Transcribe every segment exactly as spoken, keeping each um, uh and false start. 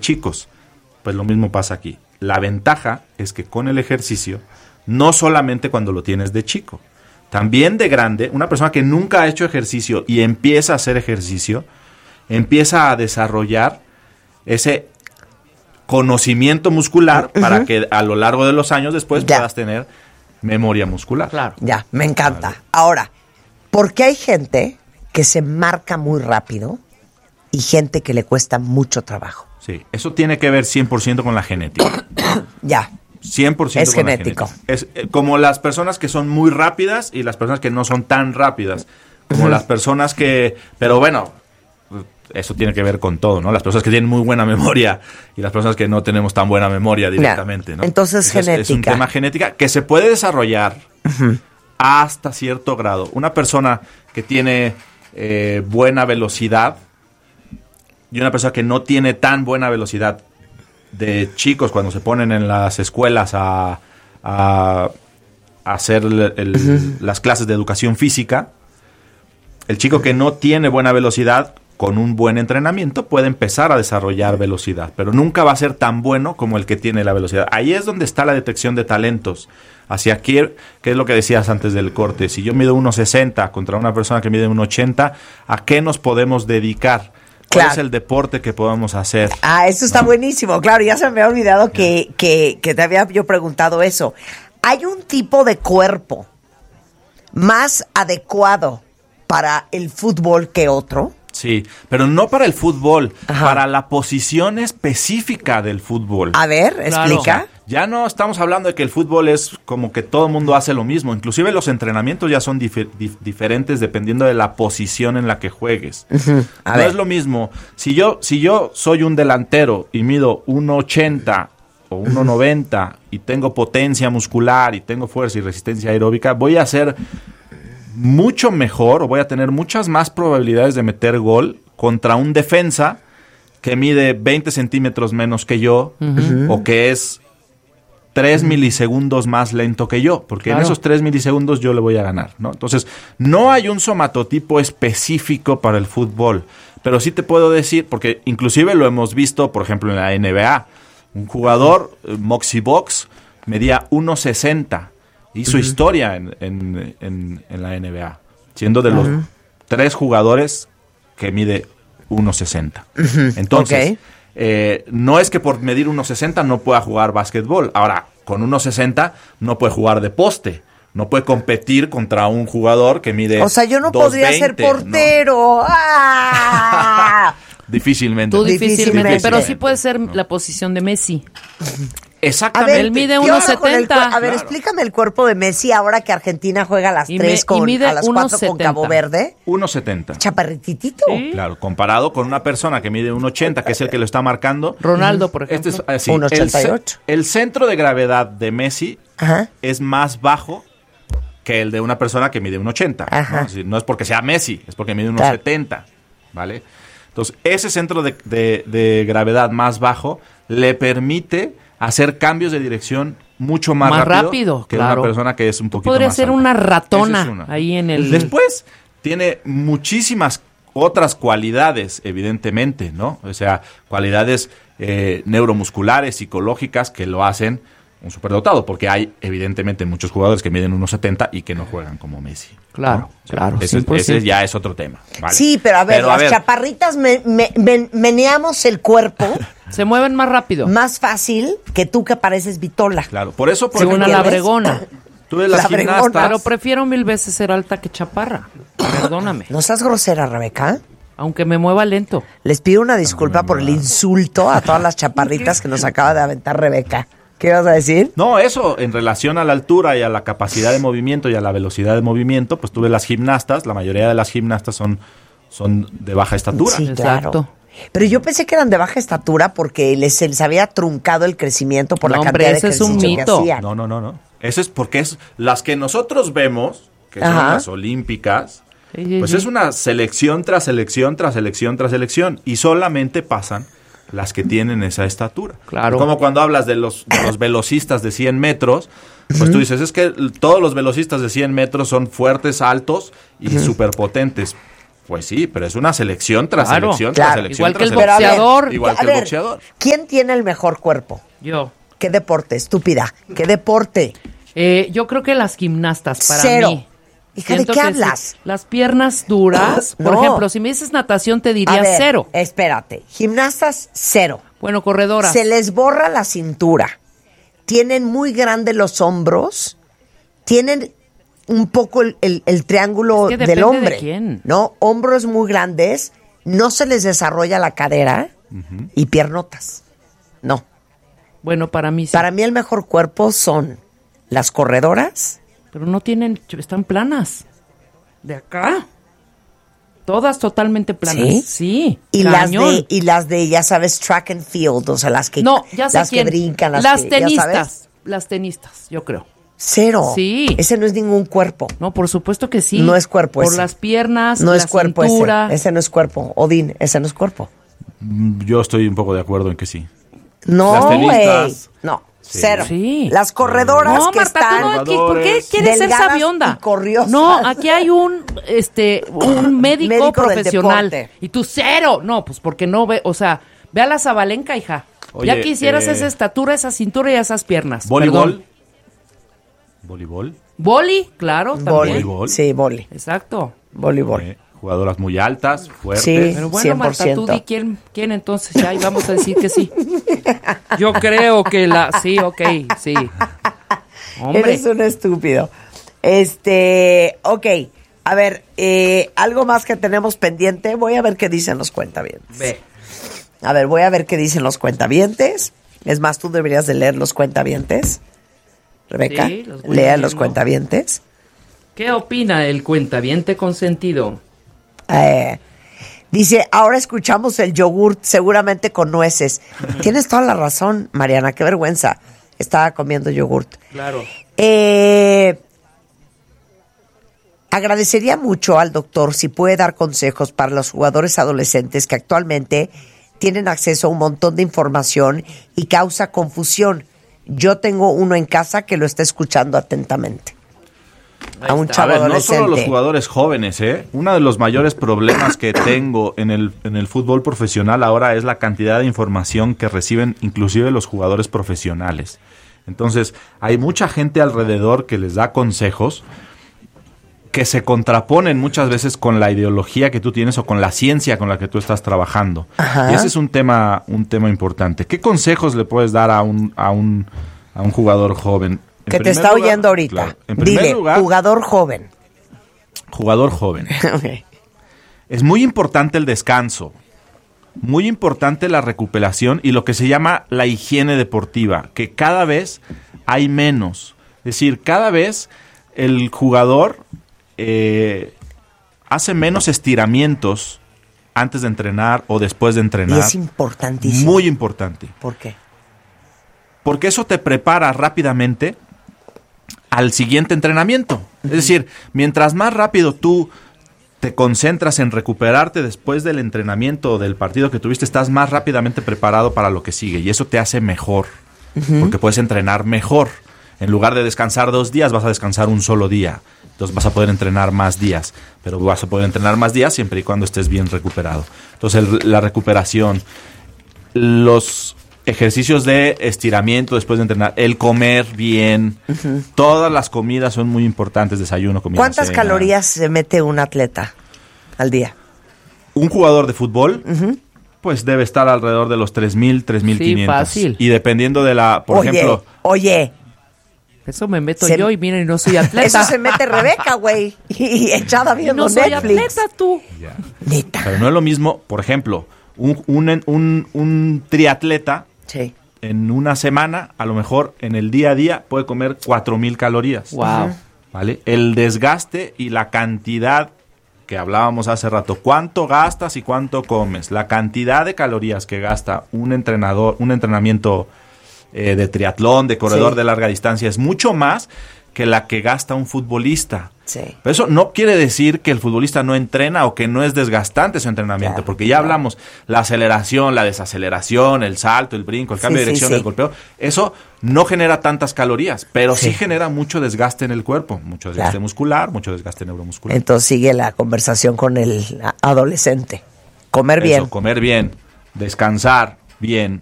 chicos. Pues lo mismo pasa aquí. La ventaja es que con el ejercicio, no solamente cuando lo tienes de chico, también de grande, una persona que nunca ha hecho ejercicio y empieza a hacer ejercicio, empieza a desarrollar ese conocimiento muscular uh-huh. para que a lo largo de los años después ya. puedas tener memoria muscular. Claro. Ya, me encanta. Vale. Ahora, ¿por qué hay gente que se marca muy rápido y gente que le cuesta mucho trabajo? Sí, eso tiene que ver cien por ciento con la genética. Ya. cien por ciento es con genético. La genética. Es eh, como las personas que son muy rápidas y las personas que no son tan rápidas. Como uh-huh. las personas que... Pero bueno, eso tiene que ver con todo, ¿no? Las personas que tienen muy buena memoria y las personas que no tenemos tan buena memoria directamente, ¿no? Entonces, Entonces genética. Es un tema genética que se puede desarrollar uh-huh. hasta cierto grado. Una persona que tiene eh, buena velocidad y una persona que no tiene tan buena velocidad, de chicos cuando se ponen en las escuelas a, a, a hacer el, el, uh-huh. las clases de educación física, el chico que no tiene buena velocidad, con un buen entrenamiento puede empezar a desarrollar velocidad, pero nunca va a ser tan bueno como el que tiene la velocidad. Ahí es donde está la detección de talentos. Hacia aquí, que es lo que decías antes del corte, si yo mido uno sesenta contra una persona que mide uno ochenta, ¿a qué nos podemos dedicar? ¿Cuál claro. es el deporte que podemos hacer? Ah, eso está ¿no? buenísimo. Claro, ya se me había olvidado que, que, que te había yo preguntado eso. ¿Hay un tipo de cuerpo más adecuado para el fútbol que otro? Sí, pero no para el fútbol, Ajá. para la posición específica del fútbol. A ver, explica. Claro. Ya no estamos hablando de que el fútbol es como que todo el mundo hace lo mismo. Inclusive los entrenamientos ya son dif- dif- diferentes dependiendo de la posición en la que juegues. Uh-huh. No ver. es lo mismo. Si yo, si yo soy un delantero y mido uno ochenta o uno noventa uh-huh. y tengo potencia muscular y tengo fuerza y resistencia aeróbica, voy a ser mucho mejor o voy a tener muchas más probabilidades de meter gol contra un defensa que mide veinte centímetros menos que yo uh-huh. o que es tres uh-huh. milisegundos más lento que yo, porque claro. en esos tres milisegundos yo le voy a ganar, ¿no? Entonces, no hay un somatotipo específico para el fútbol, pero sí te puedo decir, porque inclusive lo hemos visto, por ejemplo, en la N B A, un jugador, uh, Moxie Box, medía uno sesenta. Hizo uh-huh. historia en, en, en, en la N B A, siendo de los uh-huh. tres jugadores que mide uno sesenta. Uh-huh. Entonces, okay. eh, no es que por medir uno sesenta no pueda jugar básquetbol. Ahora, con uno sesenta no puede jugar de poste. No puede competir contra un jugador que mide O sea, yo no podría ser portero. ¿No? ¡Ah! Difícilmente. Tú difícilmente, Difícilmente. pero sí puede ser no. la posición de Messi. Exactamente. A ver, él mide uno setenta. A ver, claro. explícame el cuerpo de Messi ahora que Argentina juega a las y tres me, con, y a las cuatro con Cabo Verde. uno setenta. Chaparrititito. ¿Sí? Claro, comparado con una persona que mide uno ochenta, que es el que lo está marcando. Ronaldo, por ejemplo. Este es, eh, sí, uno ochenta y ocho. El, el centro de gravedad de Messi Ajá. es más bajo que el de una persona que mide uno ochenta. ¿no? Es, no es porque sea Messi, es porque mide uno setenta. Claro. ¿Vale? Entonces, ese centro de, de, de gravedad más bajo le permite hacer cambios de dirección mucho más, más rápido, rápido que claro. una persona que es un poquito Podría más ser alta. una ratona es una. ahí en el... Después, tiene muchísimas otras cualidades, evidentemente, ¿no? O sea, cualidades eh, neuromusculares, psicológicas, que lo hacen un superdotado, porque hay, evidentemente, muchos jugadores que miden uno setenta y que no juegan como Messi. Claro, ¿no? O sea, claro. Ese, ese ya es otro tema. ¿Vale? Sí, pero a ver, pero, las a ver, chaparritas me, me, me, meneamos el cuerpo. Se mueven más rápido. Más fácil que tú que pareces Vitola. Claro, por eso, por Según ejemplo, a la Bregona. Tú ves las La Bregona. gimnastas. Pero prefiero mil veces ser alta que chaparra. Perdóname. No seas grosera, Rebeca. Aunque me mueva lento. Les pido una disculpa por el insulto a todas las chaparritas que nos acaba de aventar Rebeca. ¿Qué vas a decir? No, eso, en relación a la altura y a la capacidad de movimiento y a la velocidad de movimiento, pues tú ves las gimnastas, la mayoría de las gimnastas son, son de baja estatura. Sí, Exacto. claro. Pero yo pensé que eran de baja estatura porque les, se les había truncado el crecimiento por no, la hombre, cantidad ese de es un ejercicio mito. que hacían. No, no, no, no. Eso es porque es las que nosotros vemos, que son Ajá. las olímpicas, Sí, sí, pues sí. es una selección tras selección tras selección tras selección y solamente pasan las que tienen esa estatura. Claro. Como cuando hablas de los, de los velocistas de cien metros, pues uh-huh. tú dices, es que todos los velocistas de cien metros son fuertes, altos y uh-huh. superpotentes. Pues sí, pero es una selección tras Claro, selección claro. tras selección. Igual que tras el selección. boxeador. Igual A que el ver, boxeador. ¿quién tiene el mejor cuerpo? Yo. ¿Qué deporte? Estúpida. ¿Qué deporte? Eh, yo creo que las gimnastas, para Cero. mí. Hija, ¿de Siento qué que hablas? sí. Las piernas duras. Por No. ejemplo, si me dices natación, te diría A ver, cero. espérate. Gimnastas, cero. Bueno, corredoras. Se les borra la cintura. Tienen muy grandes los hombros. Tienen un poco el, el- el triángulo Es que del depende de hombre. quién. ¿No? Hombros muy grandes. No se les desarrolla la cadera. Y piernotas. No. Bueno, para mí sí. Para mí el mejor cuerpo son las corredoras. Pero no tienen, están planas. De acá. Todas totalmente planas. ¿Sí? Sí. Y las, cañón. de, y las de, ya sabes, track and field, o sea, las que, No, ya sé las quién. que brincan, las, las que, ya sabes. tenistas. Las tenistas, yo creo. Cero. Sí. Ese no es ningún cuerpo. No, por supuesto que sí. No es cuerpo Por ese. las piernas, No la es cuerpo cintura. ese. Ese no es cuerpo. Odín, ese no es cuerpo. Mm, Yo estoy un poco de acuerdo en que sí. No, Las güey. tenistas. No, Sí. cero. Sí. Las corredoras No, que Marta, están... tú no aquí, ¿por qué quieres ser delgadas sabionda? y corriosas. No, aquí hay un este un médico, Médico del profesional deporte. y tú cero. No, pues porque no ve, o sea, ve a la Zabalenka, hija. Oye, ya quisieras eh, esa estatura, esa cintura y esas piernas. ¿Voleibol? Perdón. ¿Voleibol? Boli, claro, también. Boli. Voleibol. Sí, boli. Exacto. Voleibol. Eh, jugadoras muy altas, fuertes. Sí. Pero bueno, cien por Marta, tú ciento. di quién, quién entonces ya y vamos a decir que sí. Yo creo que la sí, ok, sí. Hombre. Eres un estúpido. Este, ok. A ver, eh, algo más que tenemos pendiente. Voy a ver qué dicen los cuentavientes. Ve. A ver, voy a ver qué dicen los cuentavientes. Es más, tú deberías de leer los cuentavientes. Rebeca, Sí, los voy lea los leyendo. cuentavientes. ¿Qué opina el cuentaviente consentido? Eh, dice, ahora escuchamos el yogurt, seguramente con nueces. Tienes toda la razón, Mariana, qué vergüenza. Estaba comiendo yogurt. Claro. Eh, agradecería mucho al doctor si puede dar consejos para los jugadores adolescentes que actualmente tienen acceso a un montón de información y causa confusión. Yo tengo uno en casa que lo está escuchando atentamente. A un está. chavo A ver, no adolescente. solo los jugadores jóvenes, ¿eh? Uno de los mayores problemas que tengo en el, en el fútbol profesional ahora es la cantidad de información que reciben inclusive los jugadores profesionales. Entonces, hay mucha gente alrededor que les da consejos que se contraponen muchas veces con la ideología que tú tienes o con la ciencia con la que tú estás trabajando. Ajá. Y ese es un tema, un tema importante. ¿Qué consejos le puedes dar a un, a un, a un jugador joven? En Que te primer está lugar, oyendo ahorita. claro, en primer Dile, lugar, jugador joven. jugador joven. Ok. Es muy importante el descanso, muy importante la recuperación y lo que se llama la higiene deportiva, que cada vez hay menos. Es decir, cada vez el jugador eh, hace menos estiramientos antes de entrenar o después de Y entrenar. es importantísimo. Muy importante. ¿Por qué? Porque eso te prepara rápidamente al siguiente entrenamiento. Es decir, mientras más rápido tú te concentras en recuperarte después del entrenamiento o del partido que tuviste, estás más rápidamente preparado para lo que sigue. Y eso te hace mejor, porque puedes entrenar mejor. En lugar de descansar dos días, vas a descansar un solo día. Entonces vas a poder entrenar más días, pero vas a poder entrenar más días siempre y cuando estés bien recuperado. Entonces el- la recuperación, los ejercicios de estiramiento después de entrenar, el comer bien, todas las comidas son muy importantes, desayuno, comida, ¿Cuántas cena. calorías se mete un atleta al día? Un jugador de fútbol, pues debe estar alrededor de los tres mil, tres mil quinientos. fácil. Y dependiendo de la, por oye, ejemplo, oye, Eso me meto Se- yo y miren, no soy atleta. eso se mete Rebeca, güey. Y echada Y viendo no soy Netflix. atleta tú. ya. Neta. Pero no es lo mismo, por ejemplo, un, un, un, un triatleta Sí. en una semana, a lo mejor en el día a día, puede comer cuatro mil calorías. Wow. ¿Vale? El desgaste y la cantidad que hablábamos hace rato, cuánto gastas y cuánto comes, la cantidad de calorías que gasta un entrenador, un entrenamiento eh, de triatlón, de corredor Sí. de larga distancia, es mucho más que la que gasta un futbolista. Sí. Pero eso no quiere decir que el futbolista no entrena o que no es desgastante su entrenamiento, Claro, porque ya claro. hablamos, la aceleración, la desaceleración, el salto, el brinco, el cambio Sí, de dirección, sí, sí. el golpeo, eso no genera tantas calorías, pero sí, Sí. genera mucho desgaste en el cuerpo, mucho desgaste Claro. muscular, mucho desgaste neuromuscular. Entonces sigue la conversación con el adolescente. Comer Eso, bien. comer bien, descansar bien.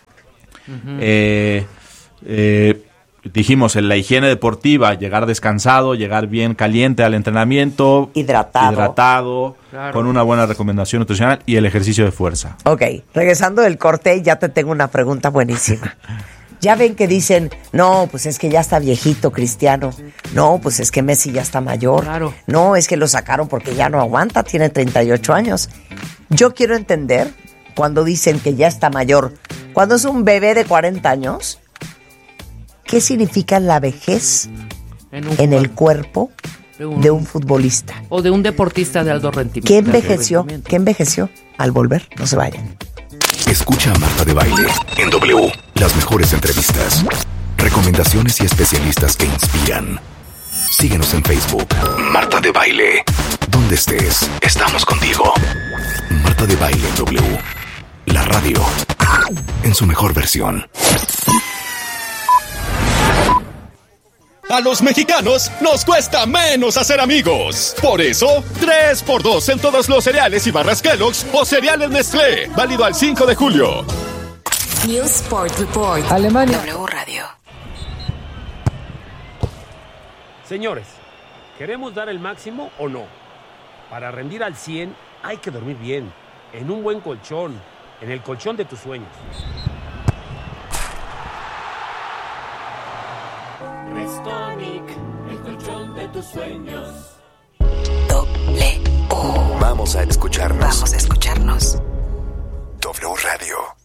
eh, eh, dijimos, en la higiene deportiva, llegar descansado, llegar bien caliente al entrenamiento, Hidratado. hidratado, Claro. con una buena recomendación nutricional y el ejercicio de fuerza. Ok, regresando del corte, ya te tengo una pregunta buenísima. Ya ven que dicen, no, pues es que ya está viejito Cristiano. No, pues es que Messi ya está mayor. Claro. No, es que lo sacaron porque ya no aguanta, tiene treinta y ocho años. Yo quiero entender cuando dicen que ya está mayor, cuando es un bebé de cuarenta años, ¿qué significa la vejez En, un en el jugador. cuerpo De un- de un futbolista? O de un deportista de alto rendimiento. ¿Qué de alto envejeció? rendimiento. ¿Qué envejeció? Al volver, no se vayan. Escucha a Marta de Baile en W. Las mejores entrevistas, recomendaciones y especialistas que inspiran. Síguenos en Facebook. Marta de Baile. Donde estés, estamos contigo. Marta de Baile en W. La radio en su mejor versión. A los mexicanos nos cuesta menos hacer amigos. Por eso, tres por dos en todos los cereales y barras Kellogg's o cereales Nestlé. Válido al cinco de julio. News Sport Report. Alemania. W Radio. Señores, ¿queremos dar el máximo o no? Para rendir al cien hay que dormir bien, en un buen colchón, en el colchón de tus sueños. Restonic, el colchón de tus sueños. W. Vamos a escucharnos. Vamos a escucharnos. W Radio.